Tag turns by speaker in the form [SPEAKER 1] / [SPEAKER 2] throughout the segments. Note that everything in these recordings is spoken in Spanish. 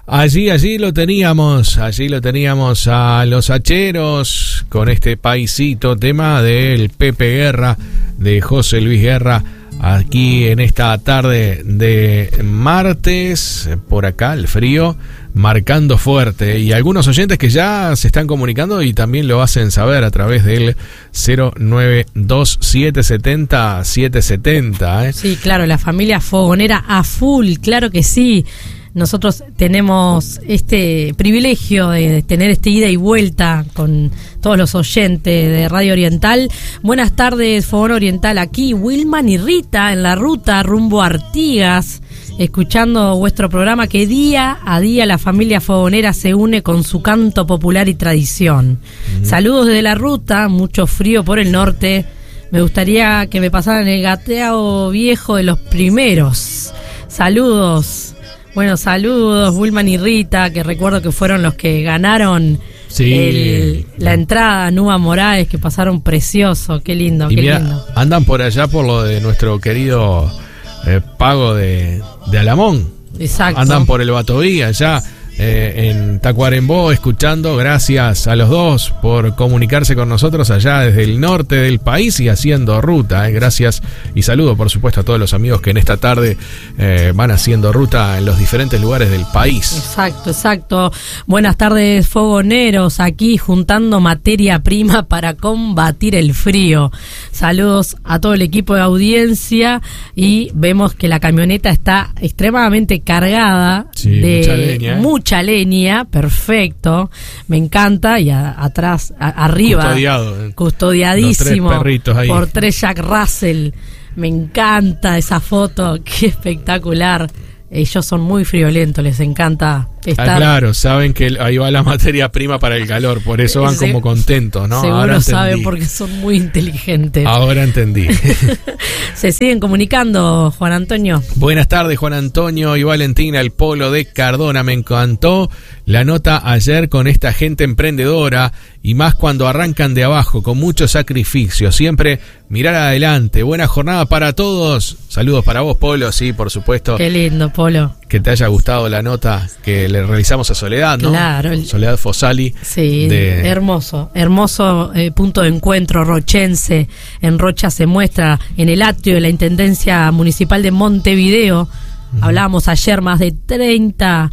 [SPEAKER 1] Allí lo teníamos a los hacheros con este paisito, tema del Pepe Guerra, de José Luis Guerra, aquí en esta tarde de martes, por acá el frío marcando fuerte, y algunos oyentes que ya se están comunicando y también lo hacen saber a través del 092-770-770.
[SPEAKER 2] Sí, claro, la familia fogonera a full, claro que sí. Nosotros tenemos este privilegio de tener este ida y vuelta con todos los oyentes de Radio Oriental. Buenas tardes, Fogón Oriental, aquí Wilman y Rita en la ruta rumbo a Artigas, escuchando vuestro programa que día a día la familia fogonera se une con su canto popular y tradición. Saludos desde la ruta, mucho frío por el norte. Me gustaría que me pasaran el gateado viejo de los primeros. Saludos. Bueno, saludos, Wilman y Rita, que recuerdo que fueron los que ganaron la entrada a Nuba Morales, que pasaron precioso, qué lindo,
[SPEAKER 1] y
[SPEAKER 2] qué
[SPEAKER 1] mira,
[SPEAKER 2] lindo.
[SPEAKER 1] Andan por allá por lo de nuestro querido Pago de Alamón.
[SPEAKER 2] Exacto.
[SPEAKER 1] Andan por el Batoví, allá en Tacuarembó, escuchando. Gracias a los dos por comunicarse con nosotros allá desde el norte del país y haciendo ruta. Gracias y saludo, por supuesto, a todos los amigos que en esta tarde van haciendo ruta en los diferentes lugares del país.
[SPEAKER 2] Exacto. Buenas tardes, fogoneros, aquí juntando materia prima para combatir el frío. Saludos a todo el equipo de audiencia, y vemos que la camioneta está extremadamente cargada de mucha leña, perfecto, me encanta, y atrás, arriba, custodiadísimo
[SPEAKER 1] los 3 perritos ahí
[SPEAKER 2] por 3 Jack Russell. Me encanta esa foto, qué espectacular. Ellos son muy friolentos, les encanta estar.
[SPEAKER 1] Claro, saben que ahí va la materia prima para el calor, por eso van como contentos, ¿no?
[SPEAKER 2] Seguro saben, porque son muy inteligentes.
[SPEAKER 1] Ahora entendí.
[SPEAKER 2] Se siguen comunicando, Juan Antonio.
[SPEAKER 1] Buenas tardes, Juan Antonio y Valentina, el Polo de Cardona. Me encantó la nota ayer con esta gente emprendedora, y más cuando arrancan de abajo, con mucho sacrificio. Siempre mirar adelante. Buena jornada para todos. Saludos para vos, Polo, sí, por supuesto.
[SPEAKER 2] Qué lindo, Polo.
[SPEAKER 1] Que te haya gustado la nota que le realizamos a Soledad, ¿no?
[SPEAKER 2] Claro.
[SPEAKER 1] Soledad Fossali.
[SPEAKER 2] Sí, hermoso punto de encuentro rochense. En Rocha se muestra en el atrio de la Intendencia Municipal de Montevideo. Hablábamos ayer, más de 30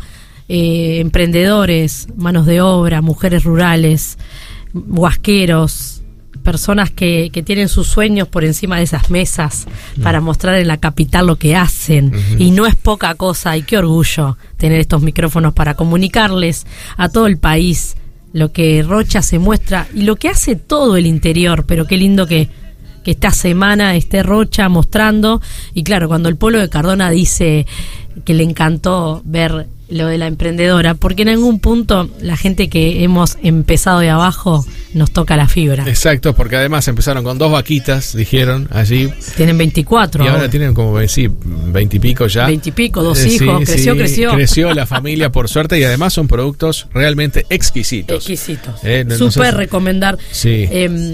[SPEAKER 2] emprendedores, manos de obra, mujeres rurales, huasqueros, personas que tienen sus sueños por encima de esas mesas para mostrar en la capital lo que hacen. Y no es poca cosa, y qué orgullo tener estos micrófonos para comunicarles a todo el país lo que Rocha se muestra y lo que hace todo el interior. Pero qué lindo que esta semana esté Rocha mostrando. Y claro, cuando el Polo de Cardona dice que le encantó ver lo de la emprendedora, porque en algún punto la gente que hemos empezado de abajo nos toca la fibra.
[SPEAKER 1] Exacto, porque además empezaron con 2 vaquitas, dijeron allí.
[SPEAKER 2] Tienen 24
[SPEAKER 1] y ahora tienen como 20 y pico ya.
[SPEAKER 2] 20 y pico, 2 hijos, creció.
[SPEAKER 1] Creció la familia, por suerte, y además son productos realmente exquisitos.
[SPEAKER 2] Súper recomendar.
[SPEAKER 1] Sí.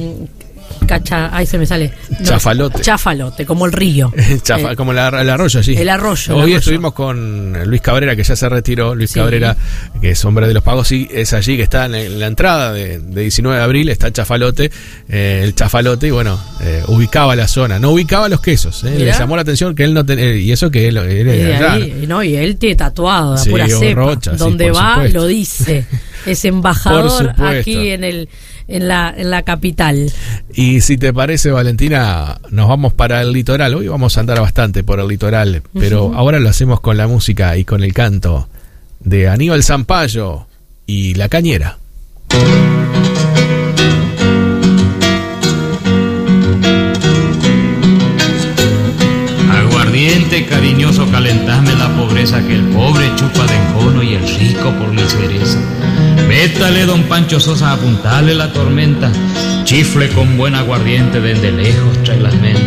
[SPEAKER 2] Ahí se me sale. Chafalote, como el río.
[SPEAKER 1] Como el arroyo, sí.
[SPEAKER 2] El arroyo.
[SPEAKER 1] Hoy estuvimos con Luis Cabrera, que ya se retiró. Luis Cabrera, que es hombre de los pagos, sí, es allí que está en la entrada de 19 de abril, está el Chafalote, y bueno, ubicaba la zona, no ubicaba los quesos. Le llamó la atención que él no tenía, y eso que él era de allá.
[SPEAKER 2] Y él tiene tatuado, de pura cepa. Rocha, donde va, supuesto. Lo dice. Es embajador aquí en la capital.
[SPEAKER 1] Y si te parece, Valentina, nos vamos para el litoral. Hoy vamos a andar bastante por el litoral, pero ahora lo hacemos con la música y con el canto de Aníbal Zampayo y La Cañera.
[SPEAKER 3] Aguardiente cariñoso, calentame la pobreza, que el pobre chupa de encono y el rico por mi cereza. Vétale, don Pancho Sosa, apuntale la tormenta, chifle con buen aguardiente, desde lejos trae las mentas.